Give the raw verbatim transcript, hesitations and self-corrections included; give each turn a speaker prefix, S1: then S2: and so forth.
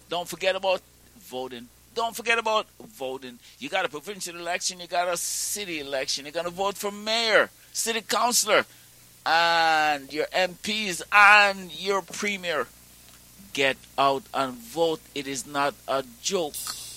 S1: Don't forget about voting. Don't forget about voting. You got a provincial election, you got a city election. You're going to vote for mayor, city councilor, and your M Ps and your premier. Get out and vote. It is not a joke.